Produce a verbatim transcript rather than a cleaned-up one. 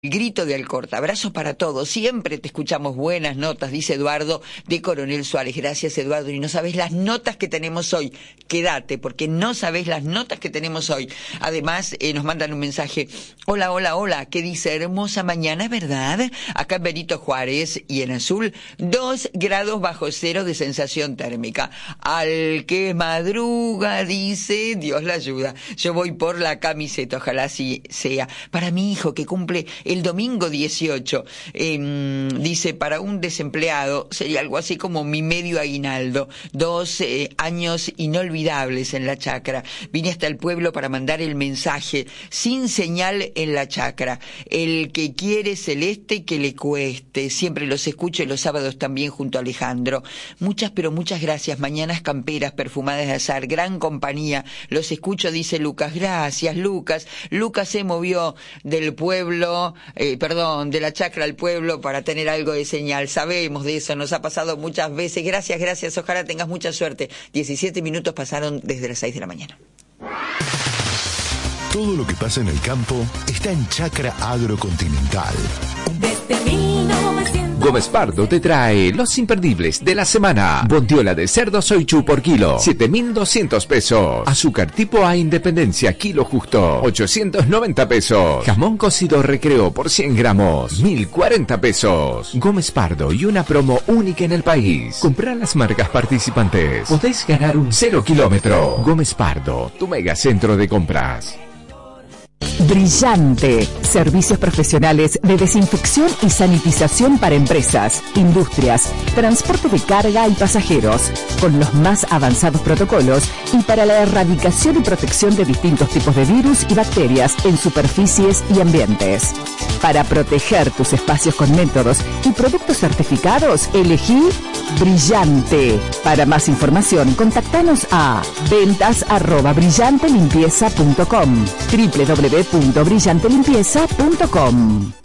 Grito de Alcorta, abrazo para todos, siempre te escuchamos buenas notas, dice Eduardo de Coronel Suárez. Gracias, Eduardo, y no sabés las notas que tenemos hoy, quédate, porque no sabés las notas que tenemos hoy. Además, eh, nos mandan un mensaje, hola, hola, hola, que dice, hermosa mañana, ¿verdad? Acá en Benito Juárez y en azul, dos grados bajo cero de sensación térmica. Al que madruga, dice, Dios la ayuda. Yo voy por la camiseta, ojalá así sea. Para mi hijo que cumple el domingo dieciocho, eh, dice, para un desempleado sería algo así como mi medio aguinaldo. Dos eh, años inolvidables en la chacra. Vine hasta el pueblo para mandar el mensaje, sin señal en la chacra. El que quiere celeste, que le cueste. Siempre los escucho y los sábados también junto a Alejandro. Muchas, pero muchas gracias. Mañanas camperas perfumadas de azar, gran compañía. Los escucho, dice Lucas. Gracias, Lucas. Lucas se movió del pueblo... Eh, perdón, de la chacra al pueblo para tener algo de señal. Sabemos de eso, nos ha pasado muchas veces. Gracias, gracias, ojalá tengas mucha suerte. diecisiete minutos pasaron desde las seis de la mañana. Todo lo que pasa en el campo está en Chacra Agrocontinental. Desde mil novecientos Gómez Pardo te trae los imperdibles de la semana. Bondiola de cerdo soichu por kilo, siete mil doscientos pesos. Azúcar tipo A Independencia, kilo justo, ochocientos noventa pesos. Jamón cocido Recreo por cien gramos, mil cuarenta pesos. Gómez Pardo y una promo única en el país. Comprá las marcas participantes. Podéis ganar un cero kilómetro. Gómez Pardo, tu mega centro de compras. Brillante. Servicios profesionales de desinfección y sanitización para empresas, industrias, transporte de carga y pasajeros, con los más avanzados protocolos y para la erradicación y protección de distintos tipos de virus y bacterias en superficies y ambientes. Para proteger tus espacios con métodos y productos certificados, elegí Brillante. Para más información, contactanos a ventas arroba brillante limpieza punto com, doble u doble u doble u punto brillante limpieza punto com.